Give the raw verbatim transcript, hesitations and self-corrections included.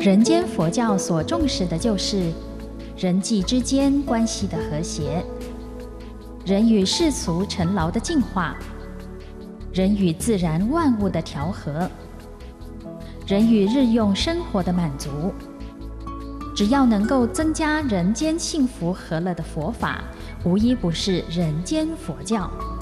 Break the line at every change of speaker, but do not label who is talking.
人间佛教所重视的就是人际之间关系的和谐，人与世俗尘劳的净化，人与自然万物的调和，人与日用生活的满足。只要能够增加人间幸福和乐的佛法，无一不是人间佛教。